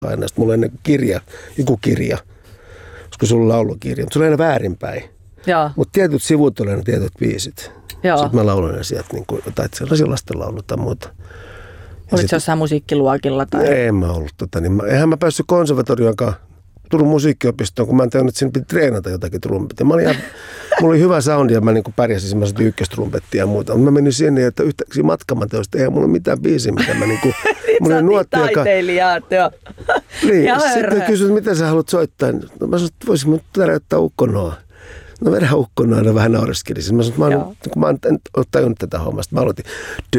aina. Sitten mulla on kirja, joku kirja, koska sulla on laulukirja, mutta sulla on aina väärinpäin. Mutta tietyt sivut oli aina tietyt biisit. Joo. Sitten mä laulan ne sieltä, niin kuin, tai sellaisia lastenlaulu tai muuta. Olitko jossain musiikkiluokilla? Tai? En mä ollut. Eihän mä päässyt konservatorioonkaan Turun musiikkiopistoon, kun mä en tajunnut, että siinä piti treenata jotakin trumpettia. Mulla oli hyvä soundi ja mä niin pärjäsin semmoiset ykköstrumpettia ja muuta. Mutta mä menin sinne, että yhtäkkiä matkaman teosta, eihän mulla mitään biisiä, mitä mä niinku... Mulla oli nuottia. Taiteilijat, joo. Niin, sitten kysyin, mitä sä haluat soittaa. No, mä sanoin, että voisin nyt tarjottaa ukkonoa. No vedä ukkonoa aina vähän naureskelisin. Mä sanoin, että mä en ole tajunnut tätä hommasta. Mä aloitin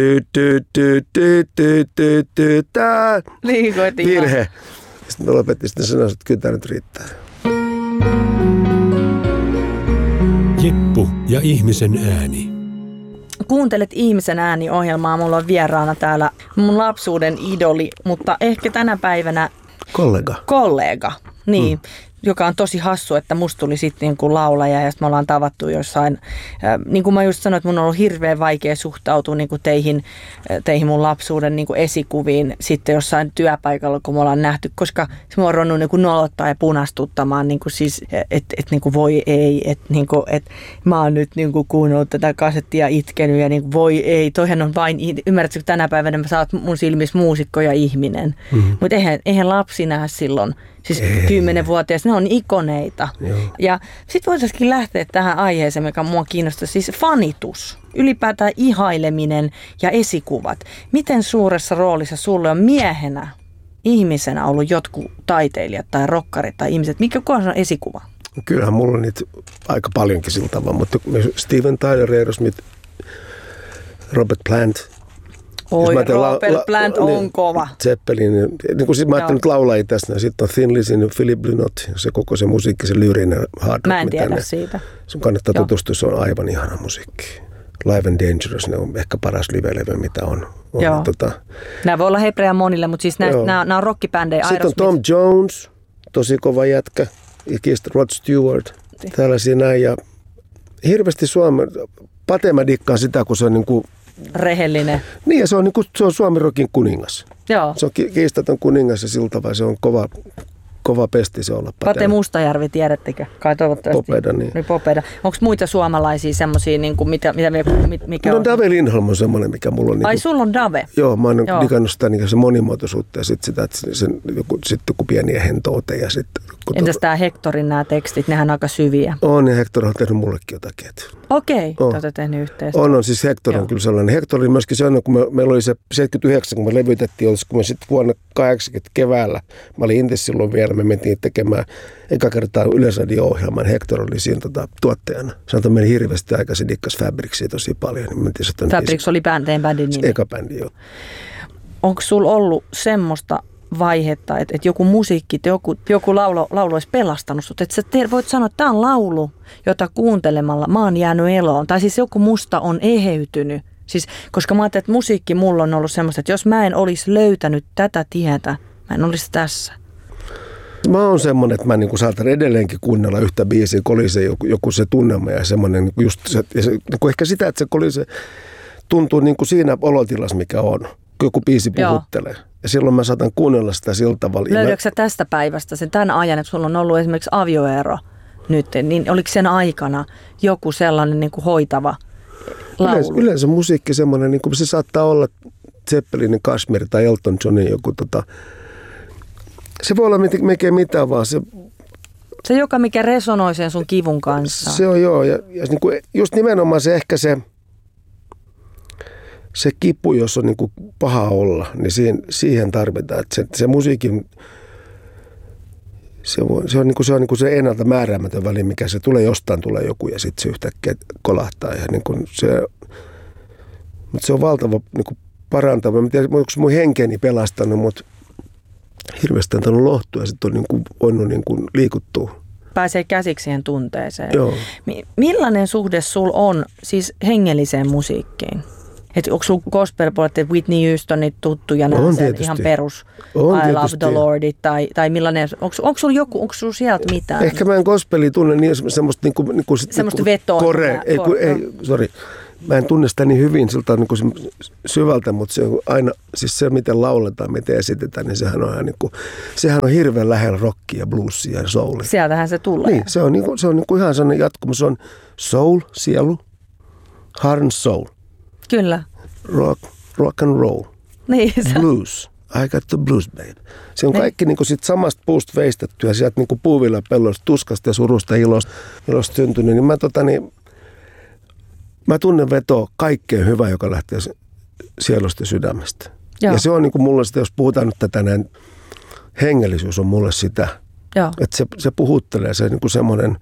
virhe. Sitten mä lopetin, sitten sanoin, että kyllä tämä nyt riittää. Jeppu ja ihmisen ääni. Kuuntelet Ihmisen ääni-ohjelmaa. Mulla on vieraana täällä mun lapsuuden idoli, mutta ehkä tänä päivänä... Kollega, niin. Joka on tosi hassu, että musta tuli sitten niin kuin laulaja ja sitten me ollaan tavattu jossain. Niin kuin mä just sanoin, että mun on ollut hirveän vaikea suhtautua niin kuin teihin mun lapsuuden niin kuin esikuviin sitten jossain työpaikalla, kun me ollaan nähty, koska se mua on ruvennut niin kuin nolottaa ja punastuttamaan, niin kuin siis, että niin kuin voi ei, että niin kuin, että mä oon nyt niin kuin kuunnellut tätä kasettia itkenyt ja niin kuin voi ei, toihan on vain, ymmärrätkö, että tänä päivänä mä saat mun silmissä muusikko ja ihminen, mutta eihän lapsi näe silloin. Siis 10-vuotias, ne on ikoneita. Joo. Ja sitten voitaisiin lähteä tähän aiheeseen, mikä mua kiinnostaa, siis fanitus. Ylipäätään ihaileminen ja esikuvat. Miten suuressa roolissa sulle on miehenä, ihmisenä ollut jotkut taiteilijat tai rokkarit tai ihmiset? Mikä on esikuva? Kyllähän mulla on niitä aika paljonkin sillä tavalla, mutta Steven Tyler, Aerosmith, Robert Plant. Oi, Robert Plant on kova. Zeppelin. Niin kuin mä ajattelin nyt laulajia tästä. Sitten on Thin Lizzy, Philip Lynott, se koko se musiikki, se lyyrinen hard rock. Mä en tiedä siitä. Sun kannattaa tutustua, se on aivan ihana musiikki. Live and Dangerous, ne on ehkä paras live-levy, mitä on. Joo. Nämä voi olla hebreä monille, mutta siis nämä on rockibändejä. Sitten on Tom Jones, tosi kova jätkä. Ja Rod Stewart, tällaisia näin. Ja hirveästi Pate mä dikkaan sitä, kun se on niin kuin rehellinen. Niin, ja se on Suomen rockin kuningas. Joo. Se on kiistaton kuningas ja siltä vai se on kova pesti se olla. Pate Mustajärvi, tiedättekö? Kai toivottavasti. Popeda, niin. Popeda. Onko muita suomalaisia semmoisia, niin mikä no, on? Dave Lindholm on semmoinen, mikä mulla on. Ai, sulla on Dave? Joo, mä oon digannut sitä niin se monimuotoisuutta ja sitten sitä, että joku pieniä hentouteja. Ja sitten, entäs tää Hectorin nämä tekstit, nehän on aika syviä. On, ja Hector on tehnyt mullekin jotakin. Okei, te olette tehnyt yhteistyötä. On, siis Hector on kyllä sellainen. Hector oli myöskin sellainen, kun meillä oli se 79, kun me levytettiin, olisiko me sitten vuonna 80 keväällä. Mä olin Intis silloin vielä, me mentiin tekemään eka kertaa Yleisradio-ohjelman. Hector oli siinä tuottajana. Sanotaan, meni hirveästi aikaa, se dikkas Fabricsia tosi paljon. Niin Fabrics oli teidän bändin nimi? Eka bändi, joo. Onko sulla ollut semmoista vaihetta, että joku musiikki, joku laulu olisi pelastanut sut? Että sä voit sanoa, että tämä on laulu, jota kuuntelemalla mä oon jäänyt eloon. Tai siis joku musta on eheytynyt. Siis, koska mä ajattelin, että musiikki mulla on ollut semmoista, että jos mä en olisi löytänyt tätä tietä, mä en olisi tässä. Mä oon semmoinen, että mä niinku saatan edelleenkin kuunnella yhtä biisiä, kolisee joku se tunnelma ja semmoinen, niinku just se, niinku ehkä sitä, että se kolisee tuntuu niinku siinä olotilassa, mikä on. Joku biisi puhuttelee. Ja silloin mä saatan kuunnella sitä sillä tavalla. Löydätkö sä tästä päivästä sen tämän ajan, että sulla on ollut esimerkiksi avioero nyt, niin oliko sen aikana joku sellainen niin kuin hoitava laulu? Yleensä musiikki semmoinen, niin kuin se saattaa olla Zeppelinin Kashmir tai Elton Johnin joku se voi olla melkein mitään vaan se joka mikä resonoi sen sun kivun kanssa. Se on joo ja niin kuin just nimenomaan se ehkä se kipu, jos on niin kuin paha olla, niin siihen tarvitaan. Että se musiikin, se on niin kuin se ennalta määräämätön väli, mikä se tulee, jostain tulee joku ja sitten se yhtäkkiä kolahtaa. Ja niin kuin mutta se on valtava niin kuin parantava. Mä tiedän, onko mun henkeni pelastanut, mutta hirveästi on tainnut lohtua ja sitten on niin kuin voinut niin kuin liikuttua. Pääsee käsiksi siihen tunteeseen. Joo. Millainen suhde sulla on siis hengelliseen musiikkiin? Että onko sinulla gospel-puolet, Whitney Houstonit tuttuja, ihan perus I Love the Lordit, tai millainen, onko sulla sieltä mitään? Ehkä mä en gospelia tunne niin semmoista niinku semmoista vetoa. Mä en tunne sitä niin hyvin siltä niin kuin syvältä, mutta se on aina, siis se miten lauletaan, miten esitetään, niin sehän on, niin kuin, sehän on hirveän lähellä rockia ja bluesia ja soulia. Sieltähän se tulee. Niin, se on niin kuin ihan sellainen jatkumo. Se on soul, sielu, heart and soul. Kyllä. Rock and roll. Niin, blues. I got the blues, babe. Se on kaikki niin kuin sit samasta puusta veistetty ja sieltä niin kuin puuvillapelloista, tuskasta ja surusta ilosta syntynyt. Niin mä tunnen vetoa kaikkeen hyvää, joka lähtee sielusta ja sydämestä. Joo. Ja se on niin kuin mulle sitä, jos puhutaan nyt tätä näin, hengellisyys on mulle sitä. Joo. Että se puhuttelee, se niin kuin semmoinen,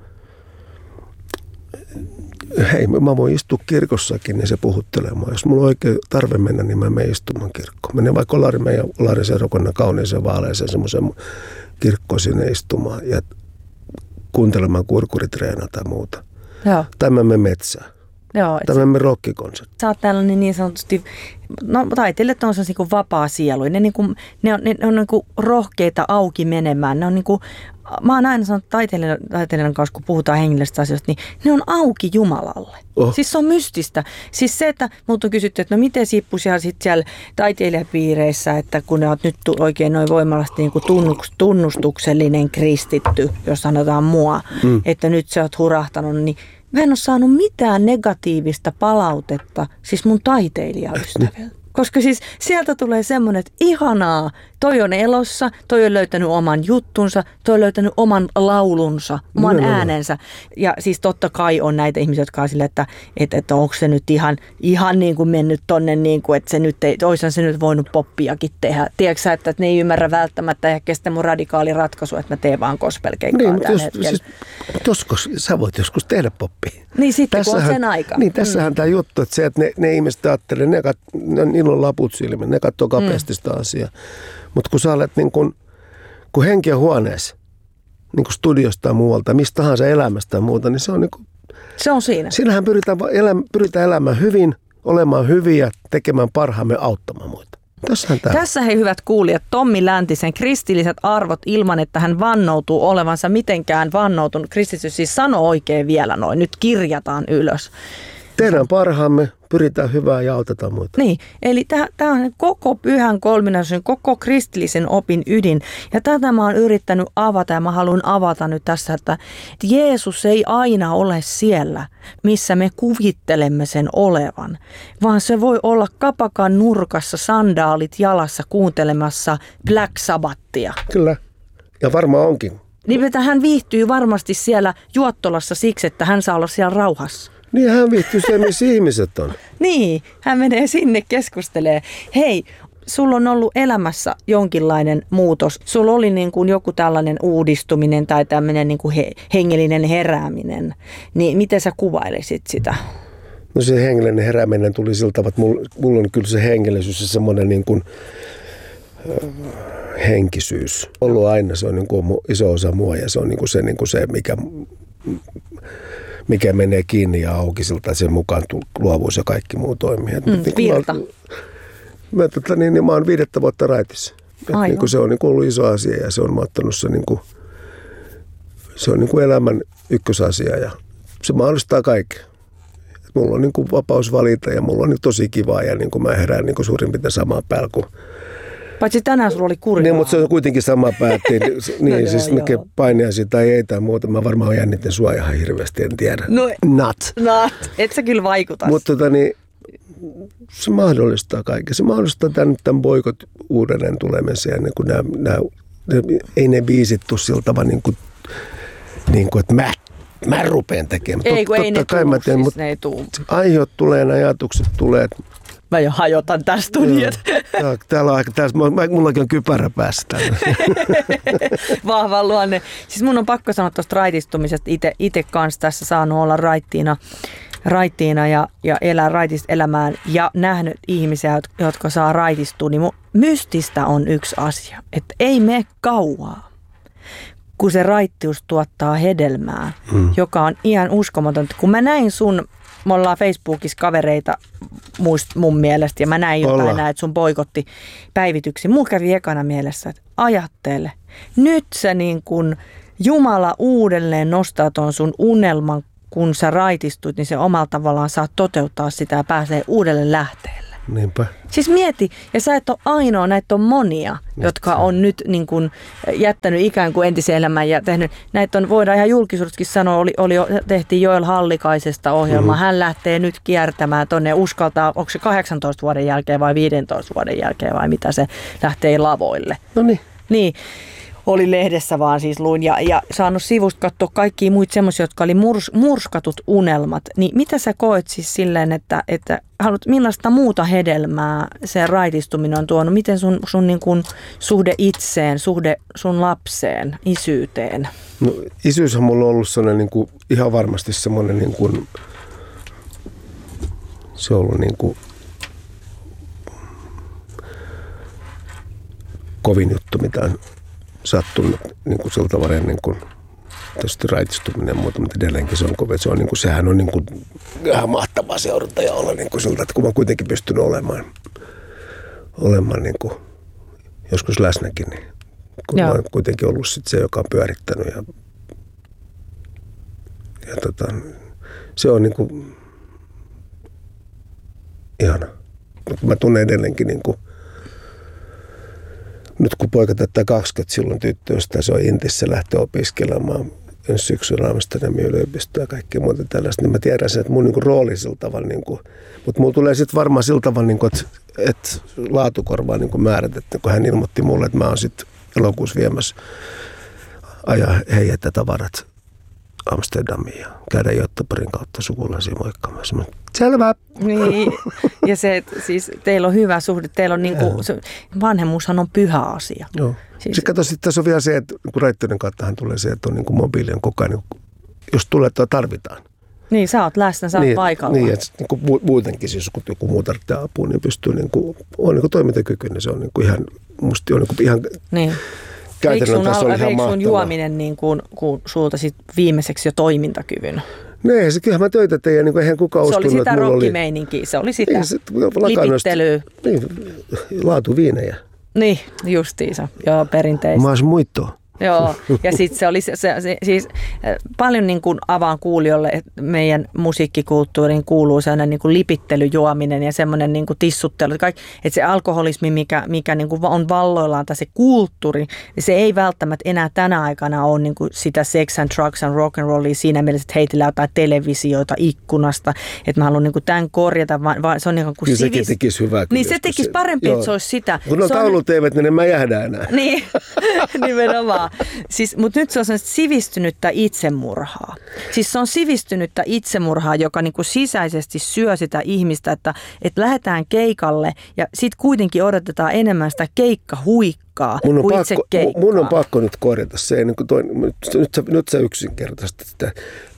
hei, mä voin istua kirkossakin, niin se puhuttelee mua. Jos mulla on oikein tarve mennä, niin mä menen istumaan kirkkoon. Menen vaikka Olarin seurakunnan kauniiseen vaaleeseen semmoisen kirkkoon sinne istumaan ja kuuntelemaan kurkuritreena tai muuta. Joo. Tai mä menen metsään. Joo, tai mä menen rockikonserttiin. Sä oot tällainen niin sanotusti, no taiteilijat on sellaisia niin vapaa sielu. Ne on niin kuin rohkeita auki menemään. Ne on niin kuin, mä oon aina sanonut taiteilijan kanssa, kun puhutaan hengellisistä asioista, niin ne on auki Jumalalle. Siis se on mystistä. Siis se, että mut on kysytty, että no miten Sippusia sitten siellä taiteilijapiireissä, että kun ne oot nyt oikein noin voimallasti niin kuin tunnustuksellinen kristitty, jos sanotaan mua, että nyt sä oot hurahtanut, niin mä en ole saanut mitään negatiivista palautetta siis mun taiteilijaystäviltä. Koska siis sieltä tulee semmoinen, että ihanaa, toi on elossa, toi on löytänyt oman juttunsa, toi on löytänyt oman laulunsa, oman äänensä. Ja siis totta kai on näitä ihmisiä, jotka on silleen, että onko se nyt ihan niin kuin mennyt tonne, niin kuin, että se nyt ei, oishan se nyt voinut poppiakin tehdä. Tiedätkö sä, että ne ei ymmärrä välttämättä ehkä sitä mun radikaali ratkaisu, että mä teen vaan gospelkeikkaa niin, tällä hetkellä. Siis, sä voit joskus tehdä poppia. Niin sitten, kun on sen aika. Niin, tässähän tämä juttu, että se, että ne ihmiset ajattelee, niillä on laput silmillä, ne katsoo kapeasti sitä asiaa. Mutta kun sä olet niin kun henki on huoneessa, niin kuin studiosta tai muualta, mistä tahansa elämästä tai muuta, niin se on niin kuin, se on siinä. Siinähän pyritään elämään hyvin, olemaan hyviä, tekemään parhaamme, auttamaan muita. Tässä hei hyvät kuulijat, Tommi Läntisen kristilliset arvot ilman, että hän vannoutuu olevansa mitenkään vannoutunut. Kristillisyys siis sano oikein vielä noin, nyt kirjataan ylös. Tehdään parhaamme, pyritään hyvää ja autetaan muita. Niin, eli tämä on koko pyhän kolminaisuuden, koko kristillisen opin ydin. Ja tätä mä oon yrittänyt avata ja mä haluan avata nyt tässä, että Jeesus ei aina ole siellä, missä me kuvittelemme sen olevan, vaan se voi olla kapakan nurkassa, sandaalit jalassa kuuntelemassa Black Sabbathia. Kyllä, ja varmaan onkin. Niin, että hän viihtyy varmasti siellä Juottolassa siksi, että hän saa olla siellä rauhassa. Niin, hän viihtyy siellä, missä ihmiset on. Niin, hän menee sinne keskustelee. Hei, sulla on ollut elämässä jonkinlainen muutos. Sulla oli niin kuin joku tällainen uudistuminen tai tämmöinen niin kuin hengellinen herääminen. Niin miten sä kuvailisit sitä? No se hengellinen herääminen tuli siltä tavalla, että mulla on kyllä se hengellisyys ja semmoinen niin kuin henkisyys. Ollut aina, se on niin kuin iso osa mua ja se on niin kuin se mikä menee kiinni ja auki siltä, sen mukaan luovuus ja kaikki muu toimii. Virta. Mä oon 5 vuotta raitissa. Niin se on niin ollut iso asia ja se on ottanut se, niin kuin, se on niin kuin elämän ykkösasia ja se mahdollistaa kaikkea. Mulla on niin kuin vapaus valita ja mulla on niin tosi kivaa ja niin kuin mä herään niin kuin suurin piirtein samaa päällä kuin. Paitsi tänään sulla oli kurjaa. Niin, mutta se on kuitenkin sama päätti. Niin, no, siis mikä paineasi tai ei tai muuta. Mä varmaan jännitten sua ihan hirveästi, en tiedä. No, Not. Et sä kyllä vaikuta. Mutta se mahdollistaa kaiken. Se mahdollistaa tämän boikot uudelleen tulemisen. Niin ei ne biisit tule sillä tavalla niin kuin, että mä rupean tekemään. Ei, kun ei ne tule, siis ne ei tule. Aiheet tulee, ajatukset tulee. Mä jo hajotan tästä studiot. Täällä on mullakin on kypärä päässä täällä. Vahva luonne. Siis mun on pakko sanoa tuosta raitistumisesta. Itse kanssa tässä saanut olla raittiina ja elää raitista elämään ja nähnyt ihmisiä, jotka saa raitistua. Niin mystistä on yksi asia, että ei mene kauaa, kun se raittius tuottaa hedelmää, joka on ihan uskomatonta. Kun mä näin me ollaan Facebookissa kavereita mun mielestä ja mä näin jotain, että sun boikotti päivityksi. Mulla kävi ekana mielessä, että ajattele, nyt sä niin kun Jumala uudelleen nostaa ton sun unelman kun sä raitistut, niin se omalla tavallaan saat toteuttaa sitä ja pääsee uudelle lähteelle. Niinpä. Siis mieti, ja sä et ole ainoa, näitä on monia, jotka on nyt niin kuin jättänyt ikään kuin entisen elämän ja tehnyt. Näitä on, voidaan ihan julkisuudessakin sanoa, tehtiin Joel Hallikaisesta ohjelma. Hän lähtee nyt kiertämään tonne, uskaltaa, onko se 18 vuoden jälkeen vai 15 vuoden jälkeen vai mitä se lähtee lavoille. No niin. Niin. Oli lehdessä vaan siis luin ja saanut sivusta katsoa kaikkia muita semmoisia, jotka oli murskatut unelmat. Niin mitä sä koet siis silleen, että millaista muuta hedelmää se raitistuminen on tuonut? Miten sun niin kuin suhde itseen, suhde sun lapseen, isyyteen? No isyyshän mulla on ollut sellainen niin kuin, ihan varmasti semmoinen niin kuin, se on ollut niin kuin kovin juttu, mitä on sattunut niin kuin sillä tavalla ennen kuin tietysti raitistuminen ja muuta, mutta edelleenkin se on kovin. Se on, niin kuin, sehän on niin kuin, ihan mahtavaa seurata ja olla niin kuin siltä, että kun mä kuitenkin pystynyt olemaan niin kuin, joskus läsnäkin, niin kun mä oon kuitenkin ollut sit se, joka on pyörittänyt ja se on niin kuin ihana. Mä tunnen edelleenkin niin kuin, nyt kun poika täyttää 20, silloin tyttö, josta se on Intissä lähtee opiskelemaan ensi syksyllä Amsterdamin yliopistoa ja kaikkea muuta tällaista, niin mä tiedän sen, että mun niinku rooli sillä tavalla, niinku, mutta mulla tulee sitten varmaan sillä tavalla, niinku, että laatukorvaa niinku määrätetty, kun hän ilmoitti mulle, että mä oon sitten elokuussa viemässä ajaa heidät ja tavarat Amsterdamiin ja käydä Göteborgin kautta sukulaisiin moikkaamassa. Selvä. Niin, ja se, että siis teillä on hyvä suhde, teillä on niinku, vanhemmuushan on pyhä asia. Joo. Siis sitten kato, sitten tässä on vielä se, että kun raittiuden kauttahan tulee se, että on niin kuin mobiilien koko ajan, jos tulee, että tarvitaan. Niin, sä oot läsnä, sä oot paikalla. Niin, että niin kuin muutenkin siis, kun joku muu tarvitsee apua, niin pystyy, niin kuin, on niin kuin toimintakykyinen, se on niin kuin ihan, musta on niin kuin ihan niin. käytännön tasolla ihan mahtavaa. Sun juominen niin kuin, kun sulta sit viimeiseksi jo toimintakyvyn? Nee, se kyllähän mä töitä tein, niin kuin eihän kukaan uskonut, että mulla oli... Se oli sitä rockimeininkiä, se oli sitä lipittelyä. Niin, laatuviinejä. Niin, justiinsa, joo, perinteistä. Mä ois muittoa. Joo, ja sitten se oli siis paljon niin kuin avaan kuulijoille, että meidän musiikkikulttuuriin kuuluu sellainen niin kuin lipittelyjuominen ja semmoinen niin kuin tissuttelu. Että se alkoholismi, mikä niin kuin on valloillaan, tai se kulttuuri, niin se ei välttämättä enää tänä aikana ole niin kuin sitä sex and drugs and rock and rollia siinä mielessä, että heitellään jotain televisioita ikkunasta. Että mä haluan niin kuin tämän korjata, vaan se on niin kuin kyllä sekin tekisi hyvää. Niin se tekisi parempi, että se olisi sitä. Kun on taulut eivät, niin mä jähdä enää. Niin, nimenomaan. Siis, mutta nyt se on sivistynyttä itsemurhaa. Siis se on sivistynyttä itsemurhaa, joka niinku sisäisesti syö sitä ihmistä, että lähdetään keikalle ja sitten kuitenkin odotetaan enemmän sitä keikkahuikkaa kuin itse keikkaa. Mun on pakko nyt korjata se, niin nyt sä yksinkertaisesti sitä.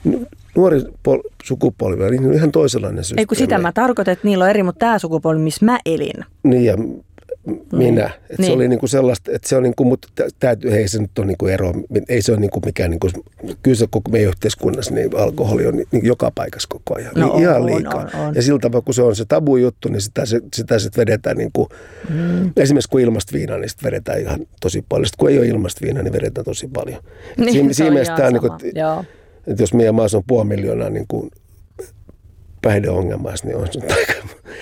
Nuori sukupolvi on ihan toisenlainen systeemi. Ei kun sitä mä tarkoitan, että niillä on eri, mutta tämä sukupolvi, missä mä elin. Niin ja minä. Että niin. Se oli niinku sellaista, että se on niinku, mutta ei se nyt ole niinku ero, ei se ole niinku mikään, niinku, kyllä se koko meidän yhteiskunnassa, niin alkoholi on niin joka paikassa koko ajan. No, niin ihan liikaa. On. Ja sillä tavalla, kun se on se tabu juttu, niin sitä sitten vedetään niinku, esimerkiksi kun ilmasta viinaa, niin sitten vedetään ihan tosi paljon. Sitten kun ei ole ilmasta viinaa, niin vedetään tosi paljon. Niin, siinä mielessä niinku, että jos meidän maassa on 500 000 niinku päihdeongelmaista, niin on se aika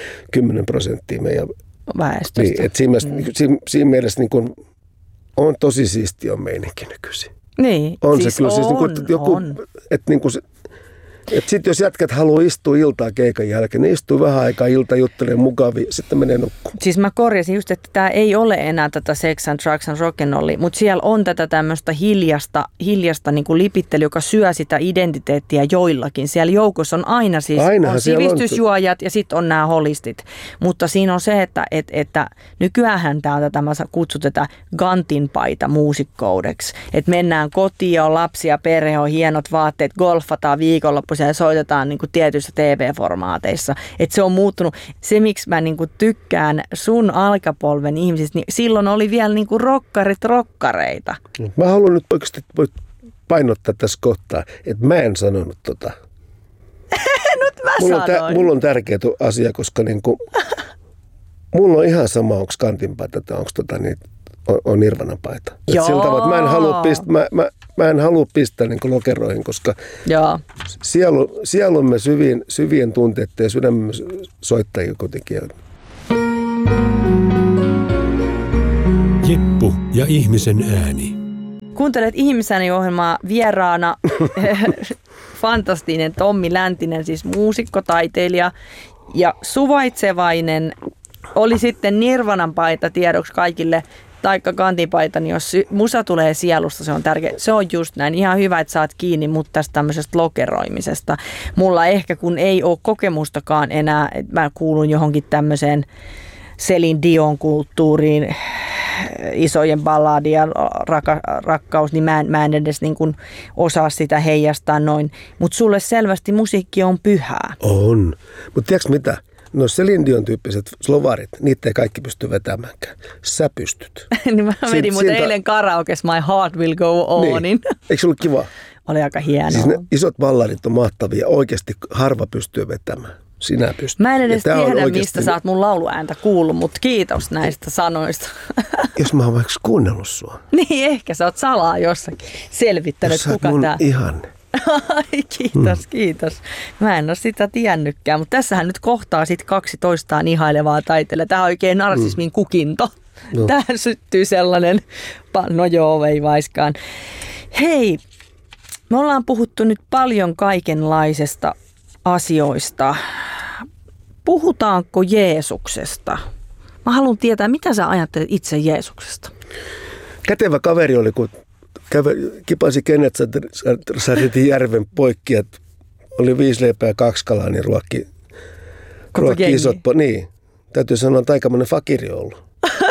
10% meidän väestöstä. Niin, että siinä mielessä niin kuin, on tosi siistiä on meininki nykyisin. Niin, on siis se kyllä. On, siis niin kuin, joku, että niin kuin se, että sitten jos jätkät haluaa istua iltaa keikan jälkeen, niin istuu vähän aikaa ilta juttelee mukavia, sitten menee nukkumaan. Siis mä korjasin just, että tämä ei ole enää tätä sex and drugs and rock'n'rollia, mutta siellä on tätä tämmöistä hiljasta niin kuin lipittelyä, joka syö sitä identiteettiä joillakin. Siellä joukossa on aina siis on sivistysjuojat ja sitten on nämä holistit. Mutta siinä on se, että nykyäänhän tätä mä kutsun tätä gantinpaita muusikkoudeksi. Että mennään kotiin, on lapsia, perhe, on hienot vaatteet, golfataan viikonloppuisin ja soitetaan niin kuin tietyissä TV-formaateissa. Että se on muuttunut. Se, miksi mä niin kuin tykkään sun alkapolven ihmisistä, niin silloin oli vielä niin kuin rokkareita. Mä haluan nyt oikeasti painottaa tässä kohtaa, että mä en sanonut tota. Nyt mä sanoin. Mulla on tärkeä asia, koska niin kuin, mulla on ihan sama, onko kantinpaita tai onko on Nirvanan paita. Sillä tavalla, että mä en halua mä en halua pistää niin kuin lokeroihin, koska sielumme syvien tunteiden ja sydämemme soittajia kuitenkin. Jeppu ja ihmisen ääni. Kuuntelet Ihmisääni-ohjelmaa, vieraana fantastinen Tommi Läntinen, siis muusikko, taiteilija ja suvaitsevainen. Oli sitten Nirvanan paita tiedoksi kaikille, taikka kantipaita, niin jos musa tulee sielusta, se on tärkeä. Se on just näin. Ihan hyvä, että saat kiinni mut tästä tämmöisestä lokeroimisesta. Mulla ehkä kun ei ole kokemustakaan enää, että mä kuulun johonkin tämmöiseen Celine Dion-kulttuuriin, isojen balladien rakkaus, niin mä en edes niin kuin osaa sitä heijastaa noin. Mutta sulle selvästi musiikki on pyhää. On. Mutta tiedätkö mitä? No Celine Dion tyyppiset slovarit, niitä ei kaikki pysty vetämäänkään. Sä pystyt. Niin mä vedin muuten eilen karaokes My Heart Will Go On. Niin. Eikö se ollut kiva? Oli aika hienoa. Siis ne isot ballarit on mahtavia. Oikeasti harva pystyy vetämään. Sinä pystyt. Mä en edes tiedä, mistä sä oot mun lauluääntä kuullut, mutta kiitos näistä sanoista. Jos mä oon vaikka kuunnellut sua. Niin, ehkä sä oot salaa jossakin selvittänyt, kuka mun tää. Ihanne. Ai, kiitos. Mä en ole sitä tiennytkään, mutta tässähän nyt kohtaa sit 12 ihailevaa taiteilijaa. Tää on oikein narsismin kukinto. No. Tähän syttyy sellainen, no joo, ei vaiskaan. Hei, me ollaan puhuttu nyt paljon kaikenlaisesta asioista. Puhutaanko Jeesuksesta? Mä haluan tietää, mitä sä ajattelet itse Jeesuksesta? Kätevä kaveri oli, kun kipasi Kennetsarin järven poikki, että oli 5 leipää ja 2 kalaa, niin ruokki isot. Niin, täytyy sanoa, että aikamoinen fakiri ollut.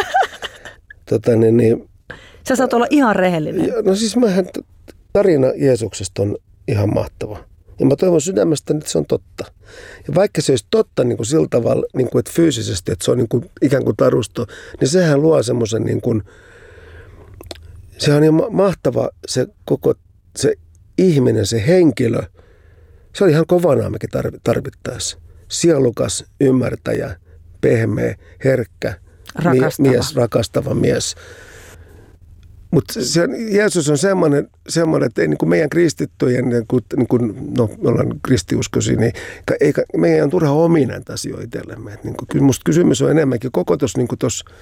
Sä saat olla ihan rehellinen. No siis tarina Jeesuksesta on ihan mahtava. Ja mä toivon sydämestä, että se on totta. Ja vaikka se olisi totta niin kuin sillä tavalla, niin kuin, että fyysisesti, että se on niin kuin, ikään kuin tarusto, niin sehän luo semmoisen, niin kuin, se on niin mahtava se koko se ihminen, se henkilö. Se on ihan kovanaamekin tarvittaessa. Sielukas, ymmärtäjä, pehmeä, herkkä, rakastava mies. Mutta Jeesus on semmoinen, että ei niin kuin meidän kristittyjen, no me ollaan kristiuskoisia, niin meidän on turha omia näitä asioita itsellemme. Niin musta kysymys on enemmänkin koko tuossa niin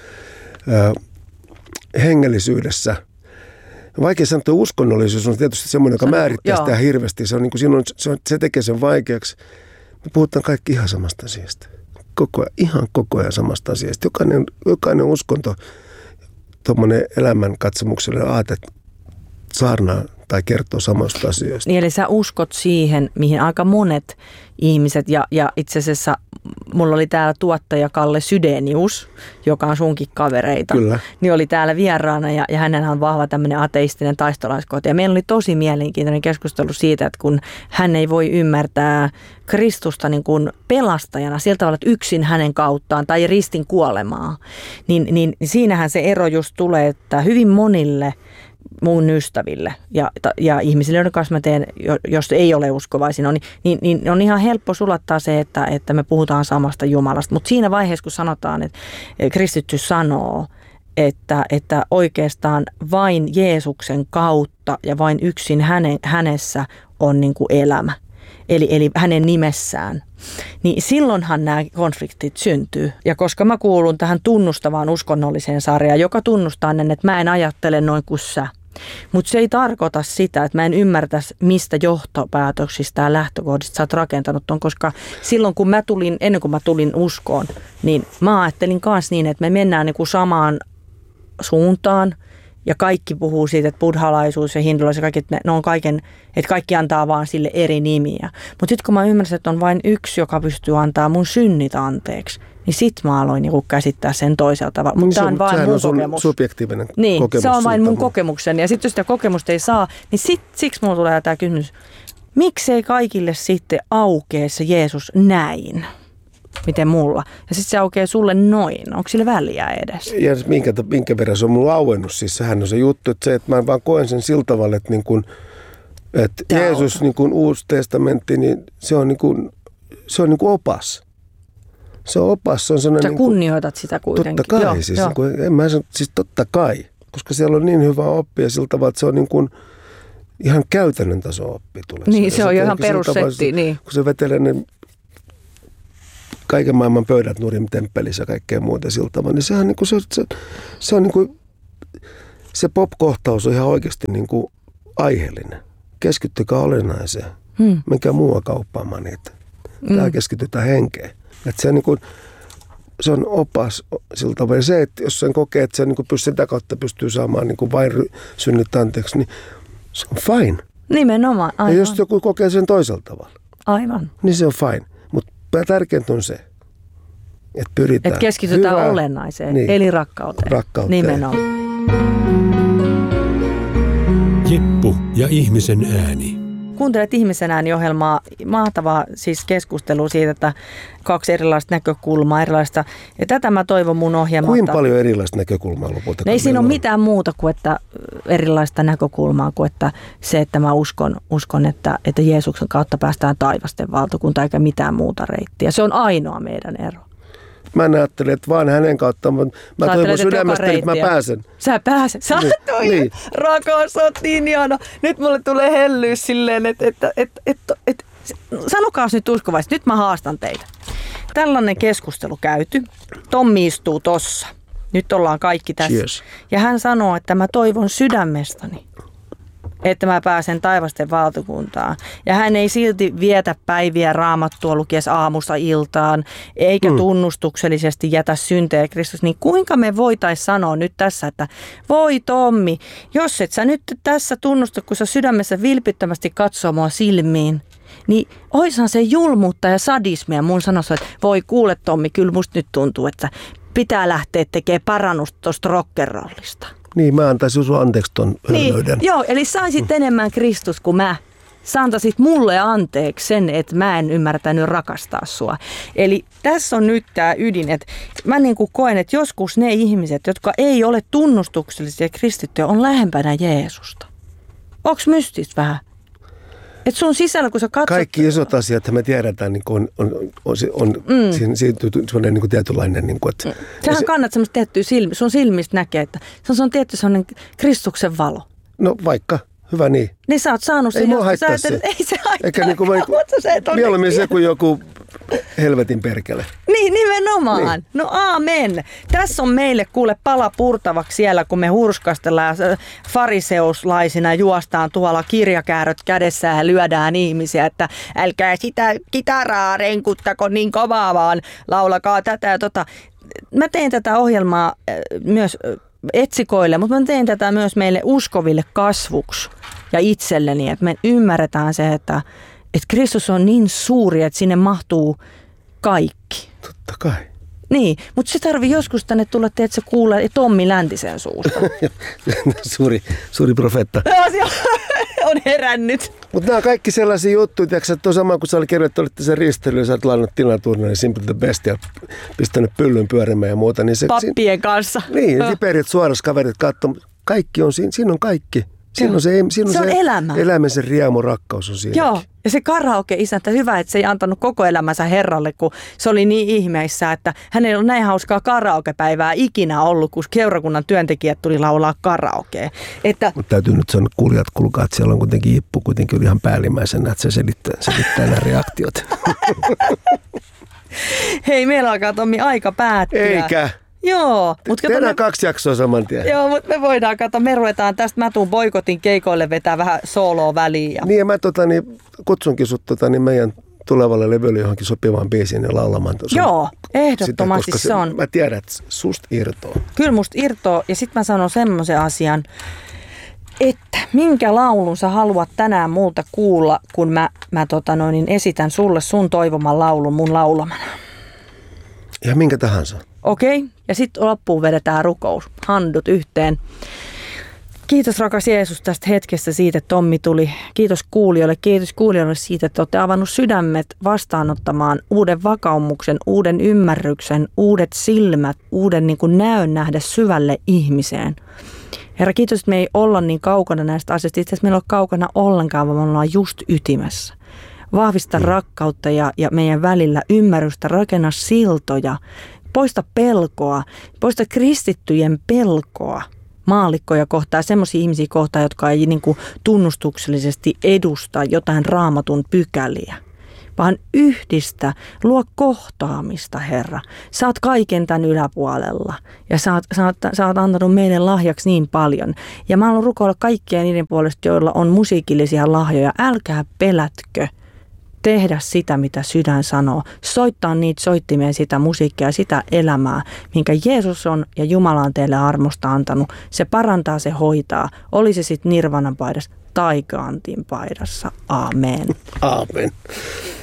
hengellisyydessä. Vaikea sanoa, että uskonnollisuus on tietysti semmoinen, joka määrittää sitä hirveästi. Se, on, niin kuin, se tekee sen vaikeaksi. Me puhutaan kaikki ihan samasta asiasta. Ihan koko ajan samasta asiasta. Jokainen uskonto, tuommoinen elämänkatsomuksellinen aate saarnaa tai kertoo samasta asioista. Niin, eli sä uskot siihen, mihin aika monet ihmiset, ja itse asiassa mulla oli täällä tuottaja Kalle Sydenius, joka on sunkin kavereita. Kyllä. Niin oli täällä vieraana, ja hänellä on vahva tämmöinen ateistinen taistolaiskohta. Ja meillä oli tosi mielenkiintoinen keskustelu siitä, että kun hän ei voi ymmärtää Kristusta niin kuin pelastajana sillä tavalla, että yksin hänen kauttaan tai ristin kuolemaa, niin siinähän se ero just tulee, että hyvin monille mun ystäville ja ihmisille, joiden kanssa mä teen, jos ei ole uskovaisia, niin on ihan helppo sulattaa se, että me puhutaan samasta Jumalasta. Mutta siinä vaiheessa, kun sanotaan, että kristitty sanoo, että oikeastaan vain Jeesuksen kautta ja vain yksin hänessä on niin kuin elämä, eli hänen nimessään, niin silloinhan nämä konfliktit syntyy. Ja koska mä kuulun tähän tunnustavaan uskonnolliseen sarjaan, joka tunnustaa näin, että mä en ajattele noin kuin sä. Mutta se ei tarkoita sitä, että mä en ymmärtäisi, mistä johtopäätöksistä ja lähtökohdista sä oot rakentanut ton, koska silloin kun ennen kuin mä tulin uskoon, niin mä ajattelin myös niin, että me mennään niin kuin samaan suuntaan ja kaikki puhuu siitä, että buddhalaisuus ja hindulaisuus ja kaikki, että ne on että kaikki antaa vaan sille eri nimiä. Mutta sitten kun mä ymmärsin, että on vain yksi, joka pystyy antaa mun synnit anteeksi, niin sit mä aloin niinku käsittää sen toisella tavalla. Mutta tämä on vain mun kokemus. Subjektiivinen niin, kokemus. Se on vain mun kokemukseni. Ja sitten jos sitä kokemusta ei saa, niin siksi mulla tulee tämä kysymys. Miksei kaikille sitten aukee se Jeesus näin? Miten mulla? Ja sitten se aukeaa sulle noin. Onko sille väliä edes? Ja minkä verran se on mulla auennut. Siis sehän on se juttu, että mä vaan koen sen sillä tavalla, että, niin kun, että Jeesus, niin kun Uusi testamentti, niin se on niin kuin opas. Se on opas. Se on sä kunnioitat sitä kuitenkin. Totta kai. Joo. Siis totta kai. Koska siellä on niin hyvä oppia sillä tavalla, että se on niin kuin, ihan käytännön taso oppi tulee. Niin, se on jo ihan perussetti. Niin. Kun se vetelee ne kaiken maailman pöydät Nurin temppelissä ja kaikkea muuta sillä tavalla, niin sehän niin kuin se on niin kuin, se pop-kohtaus on ihan oikeasti niin kuin aiheellinen. Keskittykää olennaiseen. Menkää muualla kauppaamaan niitä. Täällä keskitytään henkeen. Että se, niin kuin, se on opas sillä tavalla. Ja se, että jos sen kokee, että se niin kuin sitä kautta pystyy saamaan niin kuin vain synnit anteeksi, niin se on fine. Nimenomaan, aivan. Ja jos joku kokee sen toisella tavalla, aivan. Niin se on fine. Mutta tärkeintä on se, että pyritään. Että keskitytään olennaiseen, niin. Eli rakkauteen. Nimenomaan. Jeppu ja ihmisen ääni. Kuuntelet Ihmisen ääni-ohjelmaa. Mahtavaa siis keskustelua siitä, että 2 erilaista näkökulmaa, erilaista. Ja tätä mä toivon mun ohjelmalta. Kuinka paljon erilaista näkökulmaa lopulta? Ei siinä ole mitään muuta kuin että erilaista näkökulmaa kuin että se, että mä uskon että Jeesuksen kautta päästään taivasten valtakuntaan eikä mitään muuta reittiä. Se on ainoa meidän ero. Mä ajattelen, että vaan hänen kautta, mä toivon sydämestäni, että mä pääsen. Sä pääset. Sä niin. Rakas, oot niin ihana. Nyt mulle tulee hellyys silleen, että sanokaas nyt uskovaisesti. Nyt mä haastan teitä. Tällainen keskustelu käyty. Tommi istuu tossa. Nyt ollaan kaikki tässä. Cheers. Ja hän sanoo, että mä toivon sydämestäni, että mä pääsen taivasten valtakuntaan. Ja hän ei silti vietä päiviä raamattua lukies aamusta iltaan, eikä tunnustuksellisesti jätä syntejä Kristus. Niin kuinka me voitaisiin sanoa nyt tässä, että voi Tommi, jos et sä nyt tässä tunnusta, kun sä sydämessä vilpittömästi katsoo mua silmiin, niin oishan se julmuutta ja sadismia mun sanossa, että voi kuule Tommi, kyllä musta nyt tuntuu, että pitää lähteä tekemään parannusta tuosta rock'n'rollista. Niin, mä antaisin sun anteeksi ton hölmöyden. Niin, joo, eli saisit enemmän Kristus kuin mä. Sä antaisit mulle anteeksi sen, että mä en ymmärtänyt rakastaa sua. Eli tässä on nyt tämä ydin, että mä niin kuin koen, että joskus ne ihmiset, jotka ei ole tunnustuksellisia kristittyjä, on lähempänä Jeesusta. Onks mystistä vähän? Että sun sisällä, kun sä katsot... Kaikki isot asiat, me tiedetään, niin siinä sellainen niin tietynlainen... Niin kuin, että, sähän kannat semmoista tiettyä sun silmistä näkee, että se on tietty sellainen Kristuksen valo. No vaikka, hyvä niin. Niin sä oot saanut sen... Ei mua haittaa se. Ei se haittaa. Eikä niin kuin, mieluummin se kuin joku helvetin perkele. Niin, nimenomaan. Niin. No aamen. Tässä on meille kuule pala purtavaksi siellä, kun me hurskastellaan fariseuslaisina juostaan tuolla kirjakääröt kädessä ja lyödään ihmisiä, että älkää sitä kitaraa renkuttako niin kovaa, vaan laulakaa tätä ja tota. Mä teen tätä ohjelmaa myös etsikoille, mutta mä teen tätä myös meille uskoville kasvuksi ja itselleni, että me ymmärretään se, että Kristus on niin suuri, että sinne mahtuu kaikki. Totta kai. Niin, mutta se tarvii joskus tänne tulla, että se kuulee Tommi Läntisen suusta. suuri profeetta. On herännyt. Mutta nämä on kaikki sellaisia juttuja, että on sama kuin sä kirjoittanut sen risteilyyn, sä oot lainannut Tina Turnerin Simple the Best ja pistänyt pyllyn pyörimään ja muuta. Niin se, pappien kanssa. Niin, liperit suorassa kaverit katsoo. Kaikki on siinä on kaikki. Siinä on se elämä. Elämän se riemu, rakkaus on siinä. Joo, ja se karaoke-isäntä, hyvä, että se ei antanut koko elämänsä Herralle, kun se oli niin ihmeissä, että hänellä on näin hauskaa karaokepäivää ikinä ollut, kun seurakunnan työntekijät tuli laulaa karaokea. Mutta täytyy nyt sanoa, kuulijat, kuulkaa, että siellä on kuitenkin Jippu kuitenkin ihan päällimmäisenä, että se selittää nämä reaktiot. Hei, meillä alkaa Tommi aika päättyä. Eikä. Joo. Tehdään 2 jaksoa saman tien. Joo, mutta me voidaan me ruvetaan tästä, mä tuun boikotin keikoille vetää vähän sooloa väliin. Ja... Niin ja mä kutsunkin sut meidän tulevalle levylle johonkin sopivaan biisiin ja laulamaan. Joo, ehdottomasti sitä, se on. Mä tiedän, että susta irtoaa. Kyllä musta irtoaa ja sit mä sanon semmoisen asian, että minkä laulun sä haluat tänään multa kuulla, kun mä esitän sulle sun toivoman laulun mun laulamana. Ja minkä tahansa. Okei, ja sitten loppuun vedetään rukous. Handut yhteen. Kiitos rakas Jeesus tästä hetkestä siitä, että Tommi tuli. Kiitos kuulijoille siitä, että olette avannut sydämet vastaanottamaan uuden vakaumuksen, uuden ymmärryksen, uudet silmät, uuden näön nähdä syvälle ihmiseen. Herra, kiitos, että me ei olla niin kaukana näistä asioista. Itse asiassa meillä ei ole kaukana ollenkaan, vaan me ollaan just ytimessä. Vahvista rakkautta ja meidän välillä ymmärrystä, rakenna siltoja. Poista pelkoa, poista kristittyjen pelkoa maallikkoja kohtaan, semmoisia ihmisiä kohtaan, jotka ei niin kuin tunnustuksellisesti edusta jotain Raamatun pykäliä, vaan yhdistä, luo kohtaamista, Herra. Sä oot kaiken tämän yläpuolella ja sä oot antanut meille lahjaksi niin paljon. Ja mä haluan rukoilla kaikkia niiden puolesta, joilla on musiikillisia lahjoja. Älkää pelätkö tehdä sitä, mitä sydän sanoo. Soittaa niitä soittimia, sitä musiikkia, sitä elämää, minkä Jeesus on ja Jumala on teille armosta antanut. Se parantaa, se hoitaa. Oli se sitten Nirvanan paidassa tai Gantin paidassa. Aamen. Aamen.